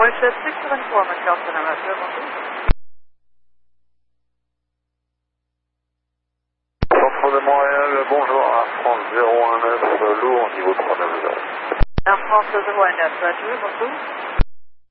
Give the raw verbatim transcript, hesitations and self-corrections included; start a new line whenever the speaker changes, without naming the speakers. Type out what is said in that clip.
Mauritius six seven four, Macau Cinema, bonjour.
Centre de Montréal, bonjour, Air France zéro un neuf, lourd, niveau trois neuf zéro.
Air France zéro un neuf, bonjour.